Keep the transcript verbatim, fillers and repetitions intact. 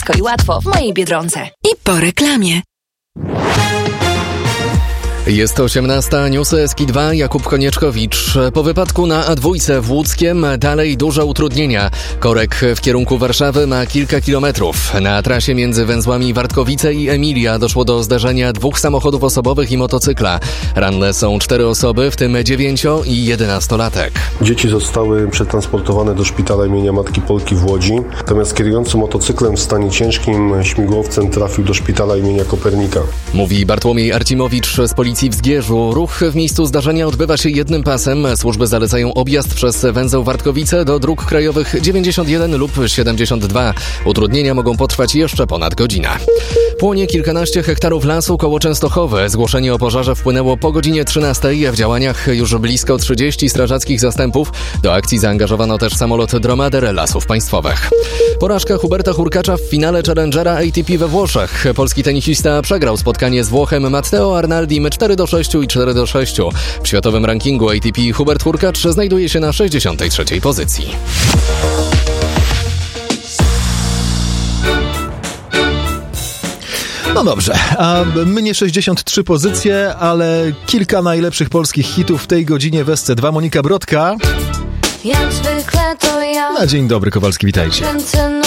Szybko i łatwo w mojej Biedronce. I po reklamie. Jest osiemnasta, newsy S K dwa, Jakub Konieczkowicz. Po wypadku na A dwa w Łódzkiem dalej duże utrudnienia. Korek w kierunku Warszawy ma kilka kilometrów. Na trasie między węzłami Wartkowice i Emilia doszło do zdarzenia dwóch samochodów osobowych i motocykla. Ranne są cztery osoby, w tym dziewięcio- i jedenastolatek. Dzieci zostały przetransportowane do szpitala imienia Matki Polki w Łodzi, natomiast kierujący motocyklem w stanie ciężkim śmigłowcem trafił do szpitala imienia Kopernika. Mówi Bartłomiej Arcimowicz z Policji w Zgierzu. Ruch w miejscu zdarzenia odbywa się jednym pasem. Służby zalecają objazd przez węzeł Wartkowice do dróg krajowych dziewięćdziesiąt jeden lub siedemdziesiąt dwa. Utrudnienia mogą potrwać jeszcze ponad godzinę. Płonie kilkanaście hektarów lasu koło Częstochowy. Zgłoszenie o pożarze wpłynęło po godzinie trzynastej. W działaniach już blisko trzydzieści strażackich zastępów. Do akcji zaangażowano też samolot Dromader Lasów Państwowych. Porażka Huberta Hurkacza w finale Challengera A T P we Włoszech. Polski tenisista przegrał spotkanie z Włochem Matteo Arnaldim cztery do sześciu i cztery do sześciu. W światowym rankingu A T P Hubert Hurkacz znajduje się na sześćdziesiątej trzeciej pozycji. No dobrze, a mnie sześćdziesiąt trzy pozycje, ale kilka najlepszych polskich hitów w tej godzinie w S C dwa. Monika Brodka. Jak zwykle to ja. Na dzień dobry, Kowalski, witajcie. Kręcę